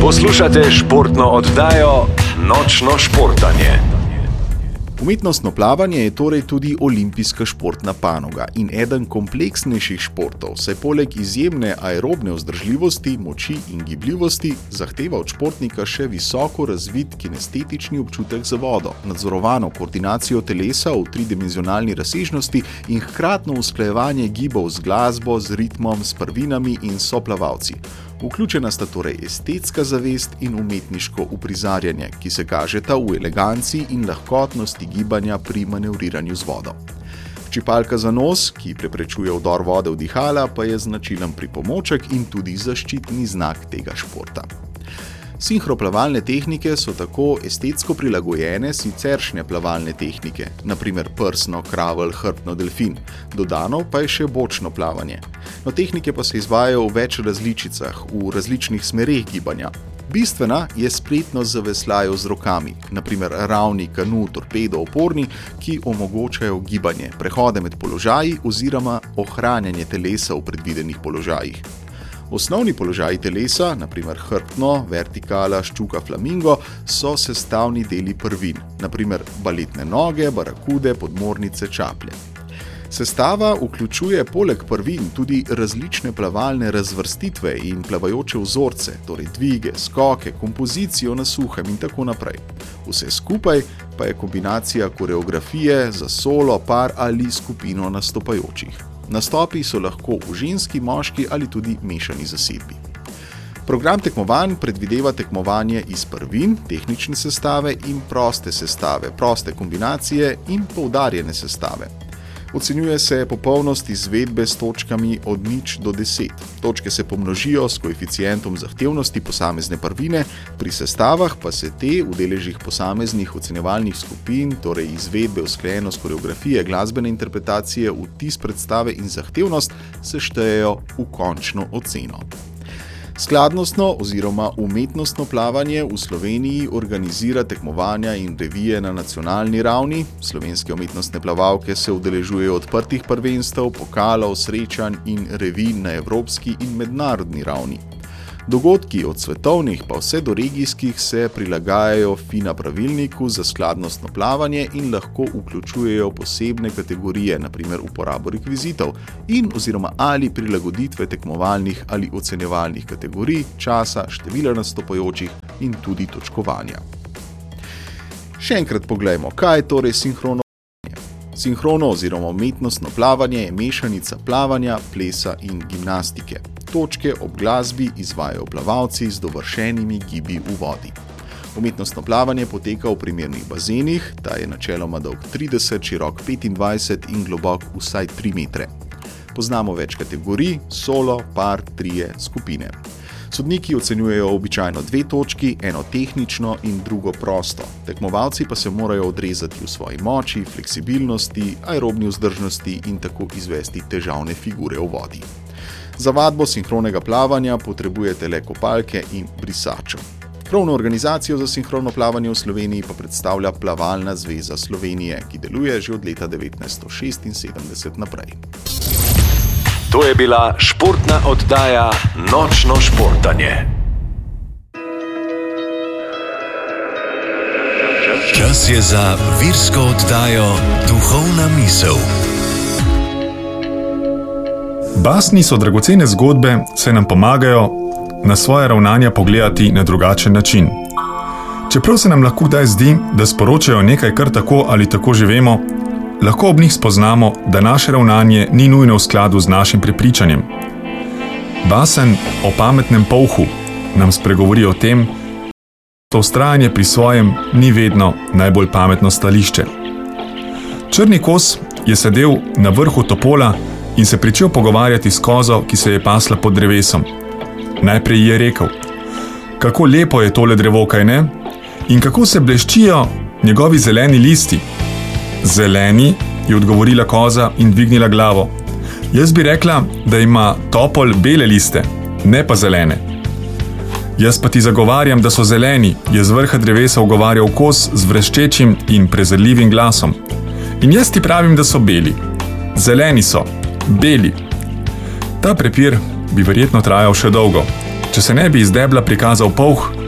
Poslušate športno oddajo Nočno športanje. Umetnostno plavanje je torej tudi olimpijska športna panoga in eden kompleksnejših športov, saj poleg izjemne aerobne vzdržljivosti, moči in gibljivosti zahteva od športnika še visoko razvit kinestetični občutek za vodo, nadzorovano koordinacijo telesa v tridimenzionalni razsežnosti in hkratno usklajevanje gibov z glasbo, z ritmom, s prvinami in soplavalci. Vključena sta torej estetska zavest in umetniško uprizarjanje, ki se kažeta v eleganci in lahkotnosti gibanja pri manevriranju z vodo. Ščipalka za nos, ki preprečuje vdor vode v dihala, pa je značilen pripomoček in tudi zaščitni znak tega športa. Sinhroplavalne tehnike so tako estetsko prilagojene siceršnje plavalne tehnike, na primer prsno, kravelj, hrbtno, delfin, dodano pa je še bočno plavanje. No, tehnike pa se izvajajo v več različicah, v različnih smereh gibanja. Bistvena je spretnost zaveslajev z rokami, na primer ravni, kanu, torpedo, oporni, ki omogočajo gibanje, prehode med položaji oziroma ohranjanje telesa v predvidenih položajih. Osnovni položaji telesa, na primer hrbtno, vertikala, ščuka, flamingo, so sestavni deli prvin, na primer baletne noge, barakude, podmornice, čaplje. Sestava vključuje poleg prvin tudi različne plavalne razvrstitve in plavajoče vzorce, torej dvige, skoke, kompozicijo na suhem in tako naprej. Vse skupaj pa je kombinacija koreografije za solo, par ali skupino nastopajočih. Nastopi so lahko v ženski, moški ali tudi mešani zasedbi. Program tekmovanj predvideva tekmovanje iz prvin, tehnične sestave in proste sestave, proste kombinacije in poudarjene sestave. Ocenjuje se popolnost izvedbe s točkami od 0 do 10. Točke se pomnožijo s koeficientom zahtevnosti posamezne prvine, pri sestavah pa se te v deležih posameznih ocenjevalnih skupin, torej izvedbe, usklajenost koreografije, glasbene interpretacije, vtis predstave in zahtevnost, seštejejo v končno oceno. Skladnostno oziroma umetnostno plavanje v Sloveniji organizira tekmovanja in revije na nacionalni ravni. Slovenske umetnostne plavalke se udeležujejo odprtih prvenstev, pokalov, srečanj in revij na evropski in mednarodni ravni. Dogodki od svetovnih pa vse do regijskih se prilagajajo FINA pravilniku za skladnostno plavanje in lahko vključujejo posebne kategorije, na primer uporabo rekvizitov in oziroma ali prilagoditve tekmovalnih ali ocenjevalnih kategorij, časa, števila nastopajočih in tudi točkovanja. Še enkrat poglejmo, kaj je torej sinhrono plavanje. Sinhrono oziroma umetnostno plavanje je mešanica plavanja, plesa in gimnastike. Točke ob glasbi izvajajo plavalci z dovršenimi gibi v vodi. Umetnostno plavanje poteka v primernih bazenih, ta je načeloma dolg 30, širok 25 in globok vsaj 3 metre. Poznamo več kategorij, solo, par, trije, skupine. Sodniki ocenjujejo običajno 2 točki, eno tehnično in drugo prosto. Tekmovalci pa se morajo odrezati v svoji moči, fleksibilnosti, aerobni vzdržnosti in tako izvesti težavne figure v vodi. Za vadbo sinhronega plavanja potrebujete le kopalke in brisačo. Krovno organizacijo za sinhrono plavanje v Sloveniji pa predstavlja Plavalna zveza Slovenije, ki deluje že od leta 1976 naprej. To je bila športna oddaja Nočno športanje. Čas je za virsko oddajo Duhovna misel. Basni so dragocene zgodbe, saj nam pomagajo na svoje ravnanja pogledati na drugačen način. Čeprav se nam lahko kdaj zdi, da sporočajo nekaj kar tako ali tako že vemo, lahko ob njih spoznamo, da naše ravnanje ni nujno v skladu z našim prepričanjem. Basen o pametnem polhu nam spregovori o tem, da vztrajanje pri svojem ni vedno najbolj pametno stališče. Črni kos je sedel na vrhu topola in se pričel pogovarjati s kozo, ki se je pasla pod drevesom. Najprej je rekel: kako lepo je tole drevo, kaj ne? In kako se bleščijo njegovi zeleni listi? Zeleni, je odgovorila koza in dvignila glavo. Jaz bi rekla, da ima topol bele liste, ne pa zelene. Jaz pa ti zagovarjam, da so zeleni, je z vrha drevesa ugovarjal kos z vreščečim in prezirljivim glasom. In jaz ti pravim, da so beli. Zeleni so. Beli. Ta prepir bi verjetno trajal še dolgo. Če se ne bi iz debla prikazal polh,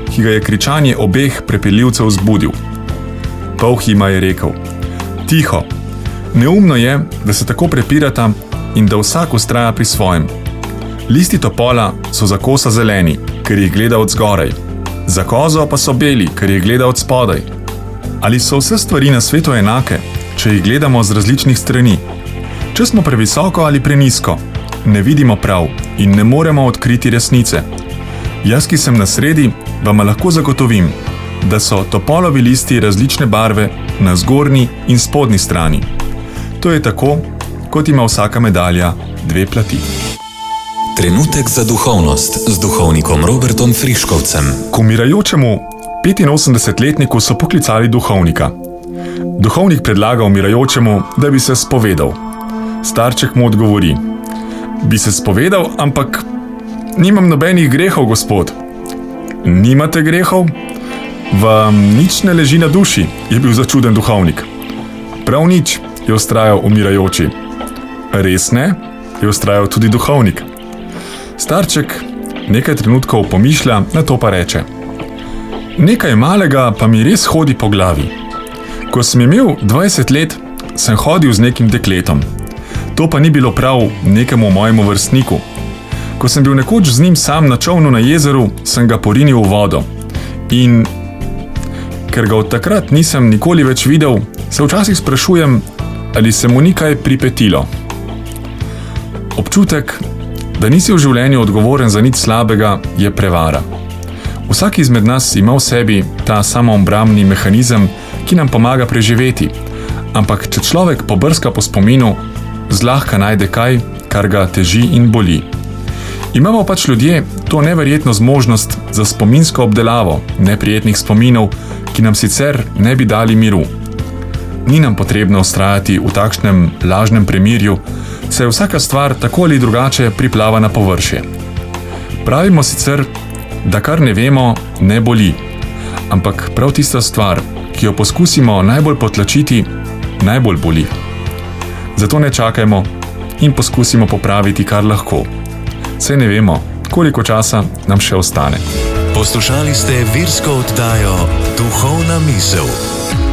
ki ga je kričanje obeh prepeljivcev zbudil. Polh jima je rekel: Tiho, neumno je, da se tako prepirata in da vsak vztraja pri svojem. Listi topola so za kosa zeleni, ker jih gleda od zgoraj. Za kozo pa so beli, ker jih gleda od spodaj. Ali so vse stvari na svetu enake, če jih gledamo z različnih strani? Če smo previsoko ali prenizko, ne vidimo prav in ne moremo odkriti resnice. Jaz, ki sem na sredi, vam lahko zagotovim, da so topolovi listi različne barve na zgornji in spodnji strani. To je tako, kot ima vsaka medalja dve plati. Trenutek za duhovnost z duhovnikom Robertom Friškovcem. K umirajočemu 85-letniku so poklicali duhovnika. Duhovnik predlaga umirajočemu, da bi se spovedal. Starček mu odgovori: Bi se spovedal, ampak nimam nobenih grehov, gospod. Nimate grehov? Vam nič ne leži na duši, je bil začuden duhovnik. Prav nič, je vztrajal umirajoči. Res ne, je vztrajal tudi duhovnik. Starček nekaj trenutkov pomišlja, nato pa reče: Nekaj malega pa mi res hodi po glavi. Ko sem imel 20 let, sem hodil z nekim dekletom. To pa ni bilo prav nekemu mojemu vrstniku. Ko sem bil nekoč z njim sam na čolnu na jezeru, sem ga porinil v vodo. In ker ga od takrat nisem nikoli več videl, se včasih sprašujem, ali se mu ni kaj pripetilo. Občutek, da nisi v življenju odgovoren za nič slabega, je prevara. Vsak izmed nas ima v sebi ta samoobrambni mehanizem, ki nam pomaga preživeti, ampak če človek pobrska po spominu, zlahka najde kaj, kar ga teži in boli. Imamo pač ljudje to neverjetno zmožnost za spominsko obdelavo neprijetnih spominov, ki nam sicer ne bi dali miru. Ni nam potrebno vztrajati v takšnem lažnem premirju, saj vsaka stvar tako ali drugače priplava na površje. Pravimo sicer, da kar ne vemo, ne boli, ampak prav tista stvar, ki jo poskusimo najbolj potlačiti, najbolj boli. Zato ne čakajmo in poskusimo popraviti, kar lahko. Saj ne vemo, koliko časa nam še ostane. Poslušali ste virsko oddajo Duhovna misel.